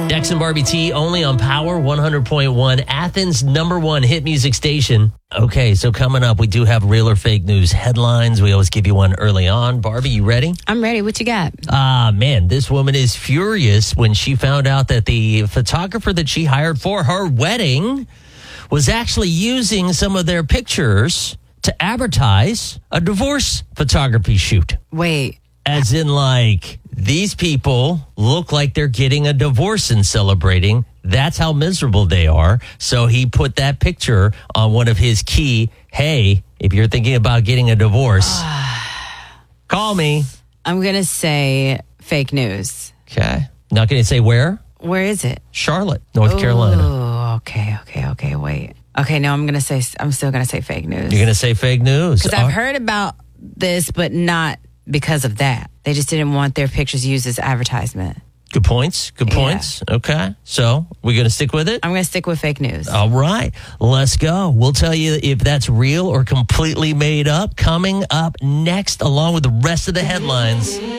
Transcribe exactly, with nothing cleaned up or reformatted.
Dex and Barbie T only on Power one hundred point one, Athens' number one hit music station. Okay, so coming up, we do have real or fake news headlines. We always give you one early on. Barbie, you ready? I'm ready. What you got? Ah, man, this woman is furious when she found out that the photographer that she hired for her wedding was actually using some of their pictures to advertise a divorce photography shoot. Wait. As in, like, these people look like they're getting a divorce and celebrating. That's how miserable they are. So he put that picture on one of his key, hey, if you're thinking about getting a divorce, call me. I'm going to say fake news. Okay. Not going to say where? Where is it? Charlotte, North Ooh, Carolina. Oh, okay, okay, okay, wait. Okay, no, I'm going to say, I'm still going to say fake news. You're going to say fake news? Because I've heard about this, but not because of that. They just didn't want their pictures used as advertisement. Good points. Good points. Yeah. Okay. So we're going to stick with it? I'm going to stick with fake news. All right. Let's go. We'll tell you if that's real or completely made up. Coming up next, along with the rest of the headlines.